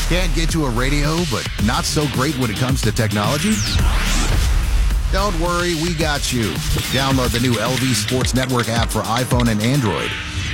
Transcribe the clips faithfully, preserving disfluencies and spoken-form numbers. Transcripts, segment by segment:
Can't get to a radio, but not so great when it comes to technology? Don't worry, we got you. Download the new L V Sports Network app for iPhone and Android.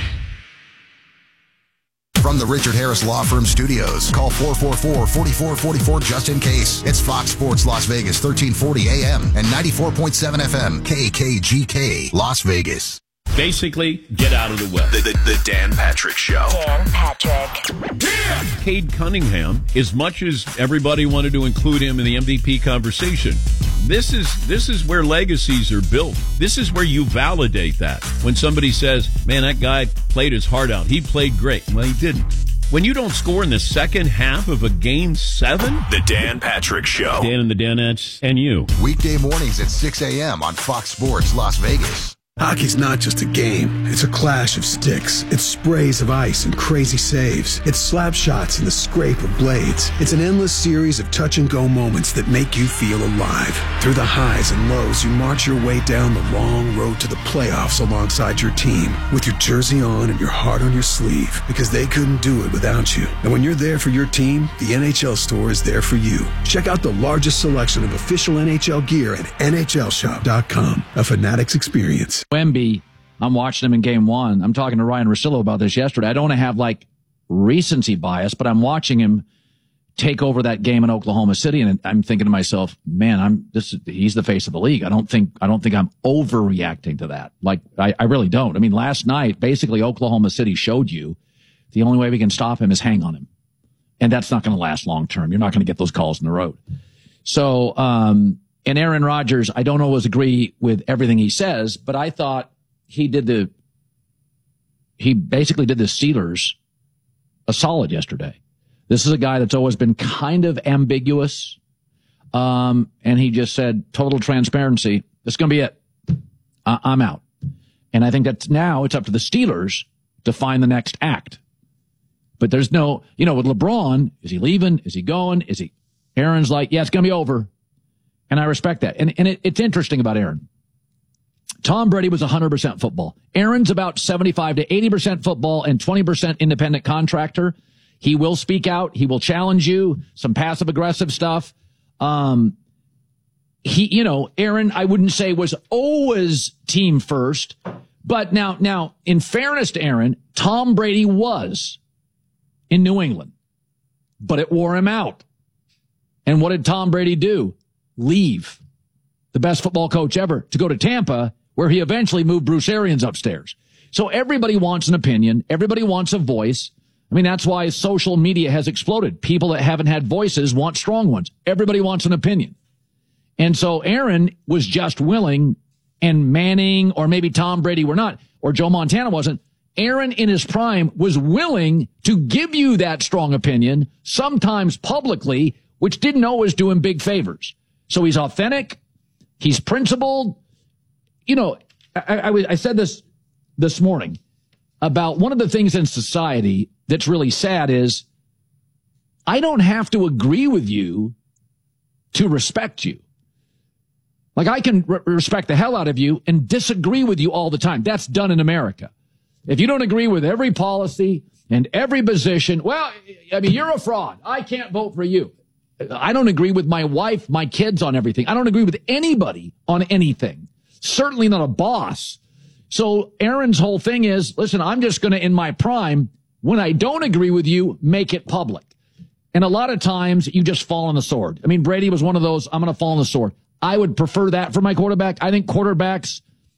From the Richard Harris Law Firm Studios, call four four four, four four four four just in case. It's Fox Sports Las Vegas, thirteen forty A M and ninety-four point seven F M, K K G K, Las Vegas. Basically, get out of the way. The, the, the Dan Patrick Show. Dan Patrick. Yeah! Cade Cunningham, as much as everybody wanted to include him in the M V P conversation, this is this is where legacies are built. This is where you validate that. When somebody says, man, that guy played his heart out. He played great. Well, he didn't. When you don't score in the second half of a game seven? The Dan Patrick Show. Dan and the Danettes and you. Weekday mornings at six A M on Fox Sports Las Vegas. Hockey's not just a game. It's a clash of sticks. It's sprays of ice and crazy saves. It's slap shots and the scrape of blades. It's an endless series of touch-and-go moments that make you feel alive. Through the highs and lows, you march your way down the long road to the playoffs alongside your team, with your jersey on and your heart on your sleeve, because they couldn't do it without you. And when you're there for your team, the N H L store is there for you. Check out the largest selection of official N H L gear at N H L shop dot com. A Fanatics experience. Wemby, I'm watching him in game one. I'm talking to Ryan Russillo about this yesterday. I don't want to have like recency bias, but I'm watching him take over that game in Oklahoma City, and I'm thinking to myself, man, I'm this. He's the face of the league. I don't think I don't think I'm overreacting to that. Like I, I really don't. I mean, last night, basically, Oklahoma City showed you the only way we can stop him is hang on him, and that's not going to last long term. You're not going to get those calls in the road. So. um And Aaron Rodgers, I don't always agree with everything he says, but I thought he did the, he basically did the Steelers a solid yesterday. This is a guy that's always been kind of ambiguous. Um, and he just said, total transparency, this is going to be it. I- I'm out. And I think that now it's up to the Steelers to find the next act. But there's no, you know, with LeBron, is he leaving? Is he going? Is he, Aaron's like, yeah, it's going to be over. And I respect that. And, and it, it's interesting about Aaron. Tom Brady was one hundred percent football. Aaron's about seventy-five to eighty percent football and twenty percent independent contractor. He will speak out. He will challenge you. Some passive aggressive stuff. Um, he, you know, Aaron, I wouldn't say was always team first, but now, now in fairness to Aaron, Tom Brady was in New England, but it wore him out. And what did Tom Brady do? Leave. The best football coach ever, to go to Tampa, where he eventually moved Bruce Arians upstairs. So everybody wants an opinion. Everybody wants a voice. I mean, that's why social media has exploded. People that haven't had voices want strong ones. Everybody wants an opinion. And so Aaron was just willing, and Manning or maybe Tom Brady were not, or Joe Montana wasn't. Aaron in his prime was willing to give you that strong opinion, sometimes publicly, which didn't always do him big favors. So he's authentic. He's principled. You know, I, I, I said this this morning about one of the things in society that's really sad is I don't have to agree with you to respect you. Like I can re- respect the hell out of you and disagree with you all the time. That's done in America. If you don't agree with every policy and every position, well, I mean, you're a fraud. I can't vote for you. I don't agree with my wife, my kids on everything. I don't agree with anybody on anything. Certainly not a boss. So Aaron's whole thing is, listen, I'm just going to, in my prime, when I don't agree with you, make it public. And a lot of times you just fall on the sword. I mean, Brady was one of those, I'm going to fall on the sword. I would prefer that for my quarterback. I think quarterbacks,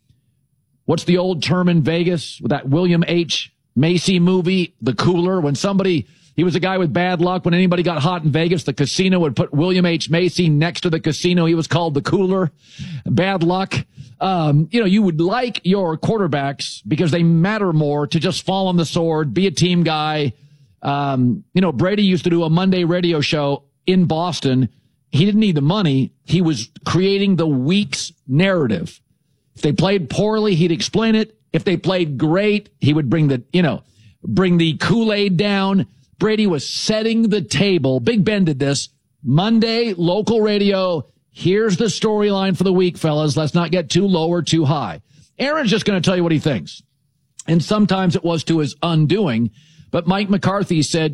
what's the old term in Vegas with that William H. Macy movie, The Cooler, when somebody... He was a guy with bad luck. When anybody got hot in Vegas, the casino would put William H. Macy next to the casino. He was called the Cooler. Bad luck. Um, you know, you would like your quarterbacks, because they matter more, to just fall on the sword, be a team guy. Um, you know, Brady used to do a Monday radio show in Boston. He didn't need the money. He was creating the week's narrative. If they played poorly, he'd explain it. If they played great, he would bring the, you know, bring the Kool-Aid down. Brady was setting the table. Big Ben did this. Monday, local radio. Here's the storyline for the week, fellas. Let's not get too low or too high. Aaron's just going to tell you what he thinks. And sometimes it was to his undoing. But Mike McCarthy said,